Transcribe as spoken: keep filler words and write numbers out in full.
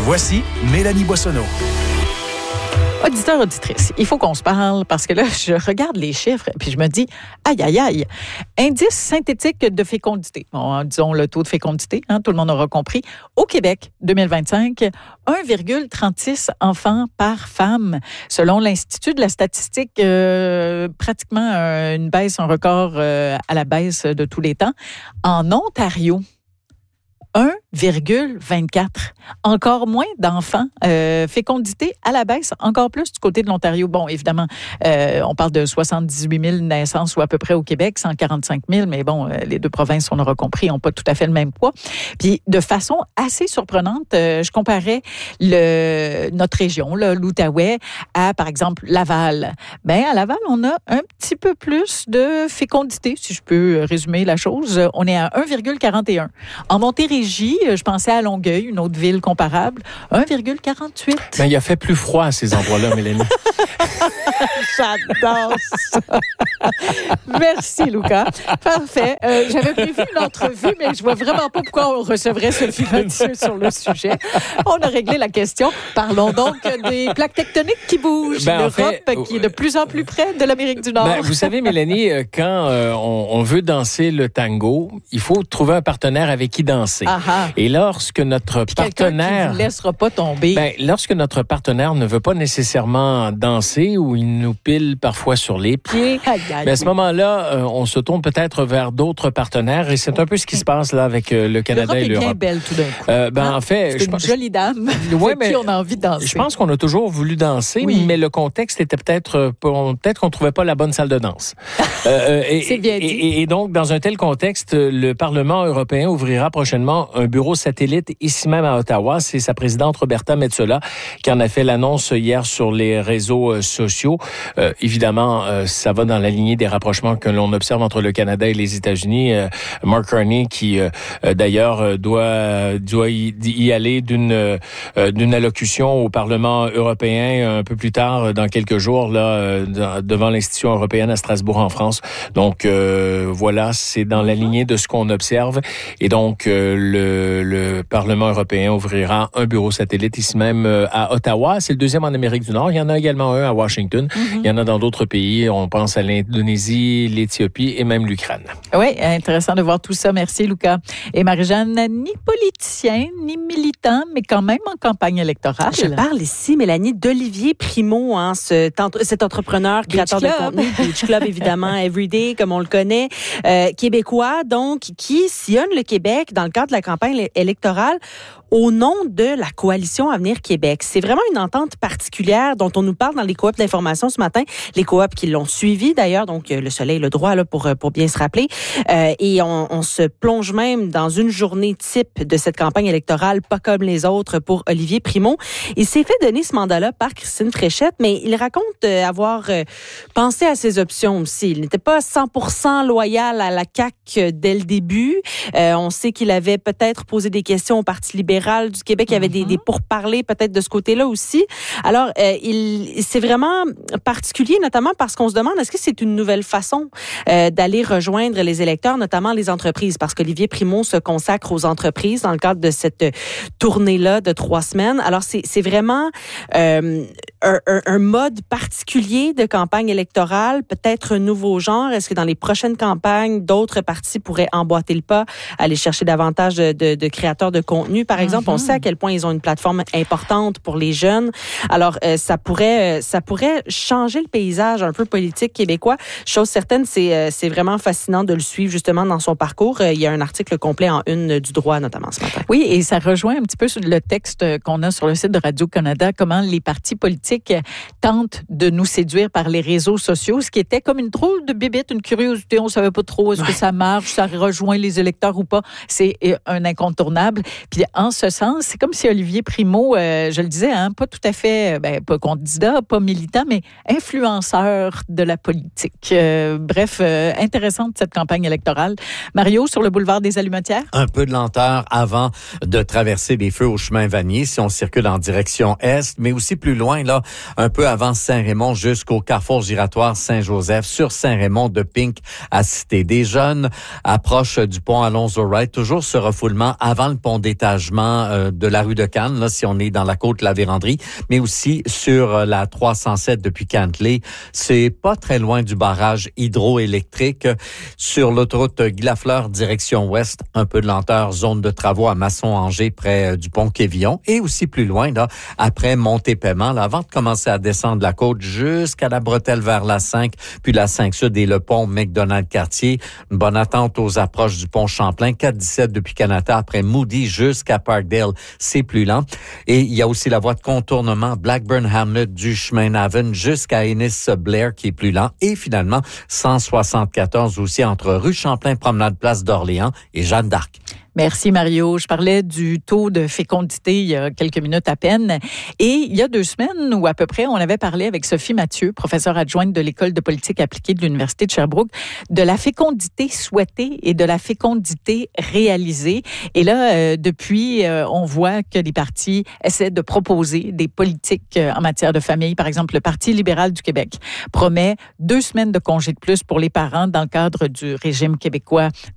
Voici Mélanie Boissonneau. Auditeur, auditrice, il faut qu'on se parle parce que là, je regarde les chiffres puis je me dis, aïe, aïe, aïe, indice synthétique de fécondité. Bon, disons le taux de fécondité, hein, tout le monde aura compris. Au Québec, deux mille vingt-cinq, un virgule trente-six enfants par femme. Selon l'Institut de la statistique, euh, pratiquement euh, une baisse, un record euh, à la baisse de tous les temps. En Ontario, un virgule vingt-quatre. Encore moins d'enfants. Euh, fécondité à la baisse, encore plus du côté de l'Ontario. Bon, évidemment, euh, on parle de soixante-dix-huit mille naissances ou à peu près au Québec, cent quarante-cinq mille, mais bon, euh, les deux provinces, on aura compris, n'ont pas tout à fait le même poids. Puis, de façon assez surprenante, euh, je comparais le, notre région, là, l'Outaouais, à, par exemple, Laval. Ben, à Laval, on a un petit peu plus de fécondité, si je peux résumer la chose. On est à un virgule quarante et un. En Montérégie, je pensais à Longueuil, une autre ville comparable, un virgule quarante-huit. Ben, il a fait plus froid à ces endroits-là, Mélanie. J'adore ça. Merci, Lucas. Parfait. Euh, j'avais prévu une entrevue, mais je vois vraiment pas pourquoi on recevrait Sophie Mathieu sur le sujet. On a réglé la question. Parlons donc des plaques tectoniques qui bougent. Ben, L'Europe en fait, qui est de plus en plus près de l'Amérique du Nord. Ben, vous savez, Mélanie, quand euh, on, on veut danser le tango, il faut trouver un partenaire avec qui danser. Aha. Et lorsque notre Puis partenaire... qui ne laissera pas tomber. Ben, lorsque notre partenaire ne veut pas nécessairement danser ou il nous pile parfois sur les pieds, Aïe, aïe, ben, à ce oui. moment-là, euh, on se tourne peut-être vers d'autres partenaires et c'est un peu ce qui se passe là avec euh, le Canada L'Europe et est bien l'Europe. belle tout d'un coup. Euh, ben, Hein? en fait, C'est je une pense- jolie dame Ouais, avec qui mais on a envie de danser. Je pense qu'on a toujours voulu danser, Oui. mais le contexte était peut-être euh, pas- peut-être qu'on trouvait pas la bonne salle de danse. Euh, euh, et, C'est bien dit. Et, et donc, dans un tel contexte, le Parlement européen ouvrira prochainement un bureau satellite ici même à Ottawa. C'est sa présidente Roberta Metsola qui en a fait l'annonce hier sur les réseaux euh, sociaux. Euh, évidemment, euh, ça va dans la lignée des rapprochements que l'on observe entre le Canada et les États-Unis. Euh, Mark Carney, qui euh, euh, d'ailleurs euh, doit doit y, y aller d'une euh, d'une allocution au Parlement européen un peu plus tard, dans quelques jours, là, euh, dans- devant l'institution européenne à Strasbourg en France. Donc euh, voilà, c'est dans la lignée de ce qu'on observe. Et donc euh, le, le Parlement européen ouvrira un bureau satellite ici même euh, à Ottawa. C'est le deuxième en Amérique du Nord. Il y en a également un à Washington. Mm-hmm. Il y en a dans d'autres pays. On pense à l'Indonésie, l'Éthiopie et même l'Ukraine. Oui, intéressant de voir tout ça. Merci, Lucas. Et Marie-Jeanne, ni politicien, ni militant, mais quand même en campagne électorale. Je parle ici, Mélanie, d'Olivier Primo, hein, cet, entre- cet entrepreneur, créateur de Club. contenu, Beach Club, évidemment, Everyday, comme on le connaît, euh, québécois, donc, qui sillonne le Québec dans le cadre de la campagne é- électorale au nom de la Coalition Avenir Québec. C'est vraiment une entente particulière dont on nous parle dans les coops d'information ce matin, les coops qui l'ont suivi d'ailleurs, donc euh, le Soleil, le droit, là, pour, pour bien se rappeler. Euh, et on, on se plonge même dans une journée type de cette campagne électorale, pas comme les autres, pour Olivier Primo. Il s'est fait donner ce mandat-là par Christine Fréchette, mais il raconte euh, avoir euh, pensé à ses options aussi. Il n'était pas cent pour cent loyal à la C A Q euh, dès le début. Euh, on sait qu'il avait peut-être posé des questions au Parti libéral du Québec. Il y avait des, des pourparlers peut-être de ce côté-là aussi. Alors, euh, il, c'est vraiment particulier, notamment parce qu'on se demande, est-ce que c'est une nouvelle façon euh, d'aller rejoindre les électeurs, notamment les entreprises, parce qu'Olivier Primo se consacre aux entreprises dans le cadre de cette tournée-là de trois semaines. Alors, c'est, c'est vraiment euh, un, un, un mode particulier de campagne électorale, peut-être un nouveau genre. Est-ce que dans les prochaines campagnes, d'autres partis pourraient emboîter le pas, aller chercher davantage de, de, de créateurs de contenu, par exemple? Mm-hmm. On sait à quel point ils ont une plateforme importante pour les jeunes. Alors, euh, ça pourrait, ça pourrait changer le paysage un peu politique québécois. Chose certaine, c'est, euh, c'est vraiment fascinant de le suivre justement dans son parcours. Euh, il y a un article complet en une du droit, notamment ce matin. Oui, et ça rejoint un petit peu sur le texte qu'on a sur le site de Radio-Canada, comment les partis politiques tentent de nous séduire par les réseaux sociaux, ce qui était comme une drôle de bébête, une curiosité. On ne savait pas trop est-ce que ça marche, ça rejoint les électeurs ou pas. C'est un incontournable. Puis en ce sens, c'est comme si Olivier Primo, euh, je le disais, hein, pas tout à fait, ben, pas candidat, pas militant, mais influenceur de la politique. Euh, bref, euh, intéressante cette campagne électorale. Mario, sur le boulevard des Allumetières? Un peu de lenteur avant de traverser les feux au chemin Vanier si on circule en direction est, mais aussi plus loin, là, là, un peu avant Saint-Raymond jusqu'au carrefour giratoire Saint-Joseph, sur Saint-Raymond de Pink à Cité des Jeunes, approche du pont Alonzo-Wright, toujours ce refoulement avant le pont d'étagement euh, de la rue de Cannes, là, si on est dans la côte de la Vérandrie, mais aussi sur la trois cent sept depuis Cantley. C'est pas très loin du barrage hydroélectrique. Sur l'autoroute Guy Lafleur, direction ouest, un peu de lenteur, zone de travaux à Masson-Angers, près du pont Quévillon, et aussi plus loin, là, après Montée-Paiement, là, avant de commencer à descendre la côte jusqu'à la bretelle vers la cinq, puis la cinq sud et le pont McDonald-Cartier. Une bonne attente aux approches du pont Champlain, quatre dix-sept depuis Canada, après Moody jusqu'à Parkdale, c'est plus lent. Et il y a aussi la voie de contournement Blackburn-Hamlet du chemin Navan jusqu'à Ennis-Blair qui est plus lent. Et finalement, cent soixante-quatorze aussi entre rue Champlain, promenade Place d'Orléans et Jeanne d'Arc. Merci Mario. Je parlais du taux de fécondité il y a quelques minutes à peine. Et il y a deux semaines ou à peu près, on avait parlé avec Sophie Mathieu, professeure adjointe de l'École de politique appliquée de l'Université de Sherbrooke, de la fécondité souhaitée et de la fécondité réalisée. Et là, euh, depuis, euh, on voit que les partis essaient de proposer des politiques euh, en matière de famille. Par exemple, le Parti libéral du Québec promet deux semaines de congés de plus pour les parents dans le cadre du régime québécois